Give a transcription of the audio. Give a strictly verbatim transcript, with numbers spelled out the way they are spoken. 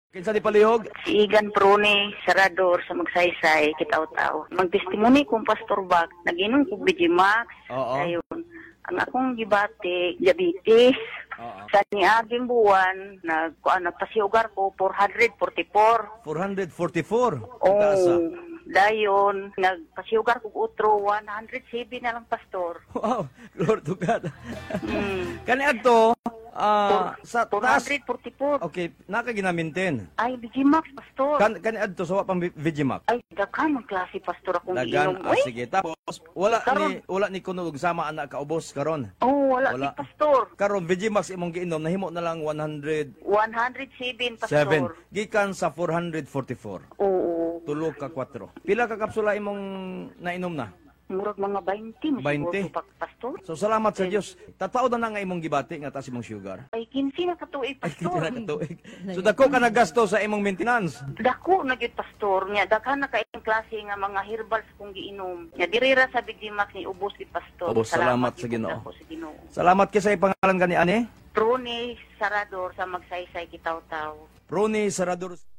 Kinsa di palihog? Si Igan Prone, Sarador sa Magsaysay, Kitaw-Taw. Magtestimony kong Pastor Bak, nag-inom ko Vigimax. Oo. Ayun. Ang akong gibati, diabetes. Oo. Sa niaging buwan, nag, uh, nagpasiugar ko four forty-four. four forty-four. Oh, Taasa. dayon, nagpasiugar ko utro one oh seven na lang, Pastor. Wow, Lord to God. Hmm. Kani adto ah sa taas. four forty-four. Okay, naka ginaminten. Ay, Vigimax, Pastor. Kan kani adto sa wa pang Vigimax. Ay, daghan ang klase, Pastor, akong Dagan, giinom. ah, Uy, sige. Tapos wala Karon. ni wala ni kuno og sama anak kaubos karon. oh, wala, Wala. si Pastor. Karon Vigimax imong giinom nahimo na lang one hundred one oh seven, Pastor. seven gikan sa four forty-four. Oo. Tulo ka kwatro. Pila ka kapsula imong nainom na? Murag mga twenty, mo twenty? siguro, pa- Pastor. So salamat sa Dios. Tataw na na nga imong gibati nga taas imong sugar. Ay, kinsi na katuig, Ay, Pastor. kita na katuig. So dako ka nagasto sa imong maintenance. Dako na gyud, Pastor. Nya daghan na kay klase nga mga herbals kung giinom. Nya dirira sa Vigimax ni ubos gid, Pastor. Ubos, salamat sa gyud Ginoo. ako sa Ginoo. Salamat kay sa ipangalan gani ani. Prone Sarador sa Magsaysay, Kitaw-Taw. Roni Sarador.